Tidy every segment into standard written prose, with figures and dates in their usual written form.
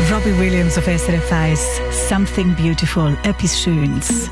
Robbie Williams auf SRF 1. Something Beautiful. Etwas Schönes.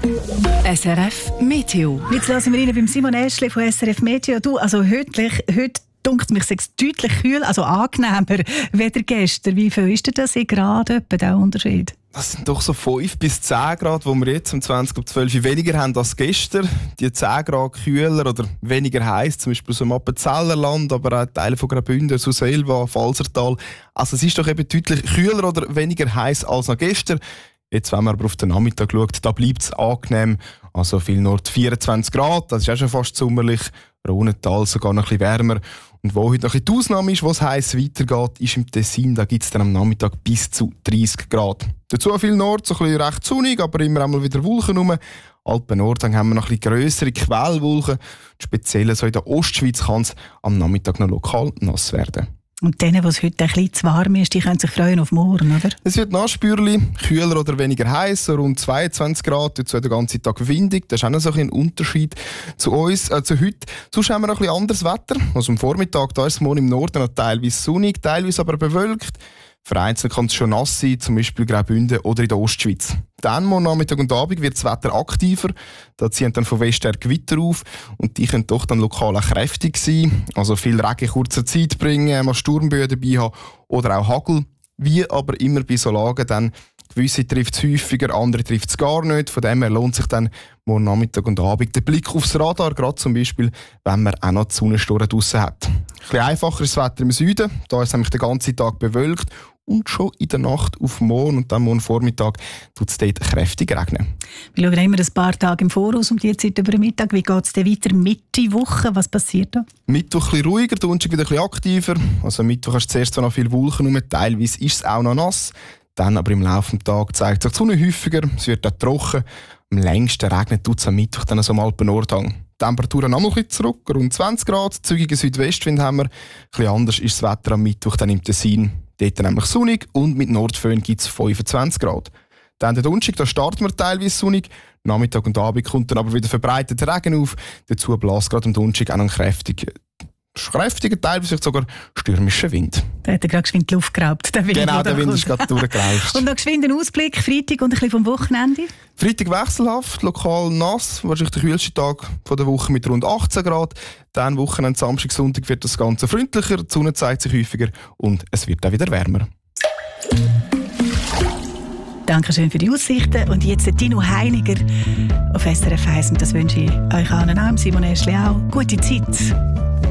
SRF Meteo. Jetzt lassen wir rein beim Simon Eschli von SRF Meteo. Du, also heute dunkt mich es deutlich kühl, also angenehmer weder gestern. Wie viel ist denn das in Grad, etwa der Unterschied? Das sind doch so 5 bis 10 Grad, die wir jetzt um 20:12 weniger haben als gestern. Die 10 Grad kühler oder weniger heiß, zum Beispiel so im Appenzellerland, aber auch Teile von Graubünden, Suselva, Falsertal. Also es ist doch eben deutlich kühler oder weniger heiß als noch gestern. Jetzt, wenn man aber auf den Nachmittag schaut, da bleibt es angenehm. Also viel Nord 24 Grad, das ist auch schon fast sommerlich. Rhonental sogar noch ein bisschen wärmer. Und wo heute noch ein bisschen die Ausnahme ist, wo es heiß weitergeht, ist im Tessin. Da gibt es dann am Nachmittag bis zu 30 Grad. Dazu viel Nord, so ein bisschen recht sonnig, aber immer einmal wieder Wolken rum. Alpen-Nord haben wir noch ein bisschen grössere Quellwolken. Speziell so in der Ostschweiz kann es am Nachmittag noch lokal nass werden. Und denen, was heute ein bisschen zu warm ist, die können sich freuen auf morgen, oder? Es wird nachspürlich, kühler oder weniger heiß, so rund 22 Grad, dazu den ganzen Tag windig. Das ist auch noch so ein Unterschied zu uns, zu heute. Sonst haben wir noch ein bisschen anderes Wetter. Also am Vormittag, da ist es morgen im Norden noch teilweise sonnig, teilweise aber bewölkt. Vereinzelt kann es schon nass sein, zum Beispiel Graubünden oder in der Ostschweiz. Dann, morgen Nachmittag und Abend, wird das Wetter aktiver. Da ziehen dann von West her Gewitter auf und die können doch dann lokal auch kräftig sein. Also viel Regen in kurzer Zeit bringen, mal Sturmböen dabei haben oder auch Hagel. Wie aber immer bei so Lagen dann, gewisse trifft es häufiger, andere trifft es gar nicht. Von dem her lohnt sich dann morgen Nachmittag und Abend der Blick aufs Radar, gerade zum Beispiel, wenn man auch noch die Sonnensturm draussen hat. Ein bisschen einfacher ist das Wetter im Süden. Da ist es nämlich den ganzen Tag bewölkt. Und schon in der Nacht auf morgen und dann morgen Vormittag tut es dort kräftig regnen. Wir schauen immer ein paar Tage im Voraus um die Zeit über den Mittag. Wie geht es dann weiter Mitte Woche? Was passiert da? Mittwoch ein bisschen ruhiger, Donnerstag wieder ein bisschen aktiver. Also Mittwoch hast du zuerst noch viel Wolken rum, teilweise ist es auch noch nass. Dann aber im Laufe des Tages zeigt sich die Sonne häufiger, es wird auch trocken. Am längsten regnet es am Mittwoch dann so am Alpen-Nordhang. Die Temperaturen noch mal ein bisschen zurück, rund 20 Grad, zügigen Südwestwind haben wir. Ein bisschen anders ist das Wetter am Mittwoch dann im Tessin. Dort nämlich sonnig und mit Nordföhn gibt es 25 Grad. Dann der Donnerstag, da starten wir teilweise sonnig. Nachmittag und Abend kommt dann aber wieder verbreitet Regen auf. Dazu bläst gerade am Donnerstag auch noch ein kräftiger, teilweise sogar stürmischer Wind. Da hat er gerade geschwind die Luft geraubt. Genau, der Wind ist gerade durchgerauscht. Und noch geschwind einen Ausblick, Freitag und ein bisschen vom Wochenende? Freitag wechselhaft, lokal nass, wahrscheinlich der kühlste Tag der Woche mit rund 18 Grad. Dann Wochenende, Samstag, Sonntag wird das Ganze freundlicher, die Sonne zeigt sich häufiger und es wird auch wieder wärmer. Dankeschön für die Aussichten. Und jetzt Tino Heiniger auf SRF 1. Und das wünsche ich euch allen, Simon Eschli auch. Gute Zeit.